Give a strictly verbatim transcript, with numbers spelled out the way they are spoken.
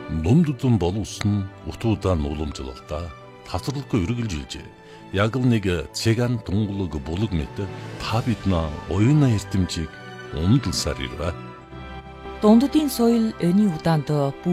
Дундудан боловсон утуудан уламжлалта тасралгүй үргэлжилжээ. Яг л нэг цэган тунгалаг булаг мэт та биднээ оюуна эрдэмжийг умдалсаар ирвэ. Дундудын соёл өний удаанд